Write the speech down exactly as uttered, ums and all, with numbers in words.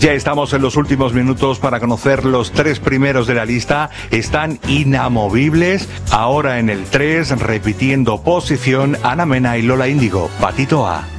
Ya estamos en los últimos minutos para conocer los tres primeros de la lista. Están inamovibles. Ahora en el tres, repitiendo posición, Ana Mena y Lola Índigo. Patito A.